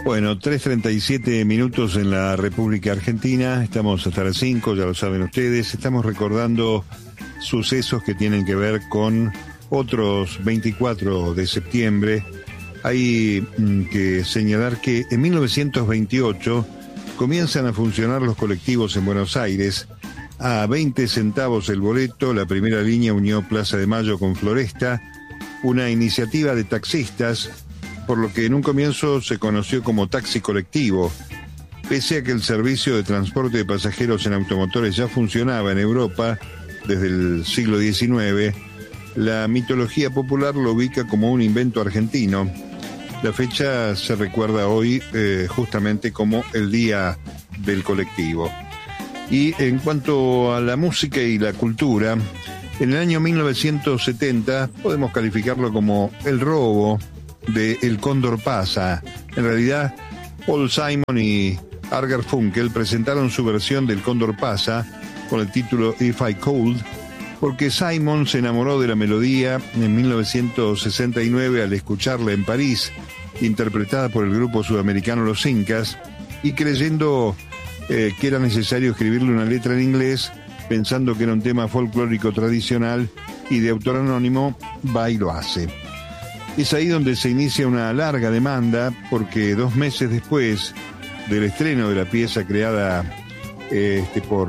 Bueno, 3:37 en la República Argentina. Estamos hasta las 5, ya lo saben ustedes. Estamos recordando sucesos que tienen que ver con otros 24 de septiembre. Hay que señalar que en 1928 comienzan a funcionar los colectivos en Buenos Aires. A 20 centavos el boleto, la primera línea unió Plaza de Mayo con Floresta, una iniciativa de taxistas, por lo que en un comienzo se conoció como taxi colectivo. Pese a que el servicio de transporte de pasajeros en automotores ya funcionaba en Europa desde el siglo XIX, la mitología popular lo ubica como un invento argentino. La fecha se recuerda hoy justamente como el Día del Colectivo. Y en cuanto a la música y la cultura, en el año 1970 podemos calificarlo como el robo de El Cóndor Pasa. En realidad, Paul Simon y Art Garfunkel presentaron su versión del Cóndor Pasa con el título If I Could, porque Simon se enamoró de la melodía en 1969 al escucharla en París, interpretada por el grupo sudamericano Los Incas, y creyendo que era necesario escribirle una letra en inglés, pensando que era un tema folclórico tradicional y de autor anónimo, va y lo hace. Es ahí donde se inicia una larga demanda, porque 2 meses después del estreno de la pieza creada por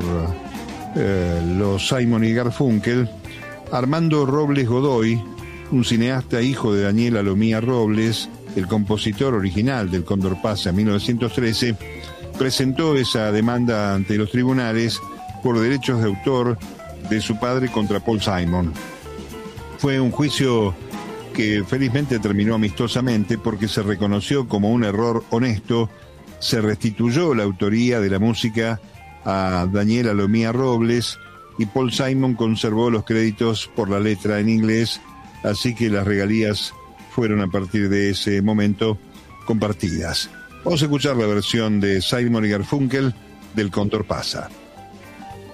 los Simon y Garfunkel, Armando Robles Godoy, un cineasta hijo de Daniela Lomía Robles, el compositor original del Cóndor Pasa en 1913, presentó esa demanda ante los tribunales por derechos de autor de su padre contra Paul Simon. Fue un juicio que felizmente terminó amistosamente porque se reconoció como un error honesto, se restituyó la autoría de la música a Daniela Lomía Robles y Paul Simon conservó los créditos por la letra en inglés, así que las regalías fueron a partir de ese momento compartidas. Vamos a escuchar la versión de Simon y Garfunkel del Cóndor Pasa.